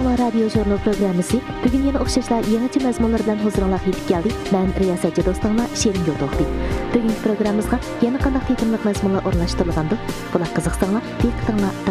Аңлатыңлар радио журнал программасы бүгін yana o'xshashlar yangicha mazmunlar bilan huzuringizga yetib keldi. Men riyosatchi do'stinglar Shirin Yo'ldo'qdi. Bugungi programmamizga yana qanday tetimliq mazmunlar o'rnashtirilgandi? Bular qiziqsanglar, diqqatinglar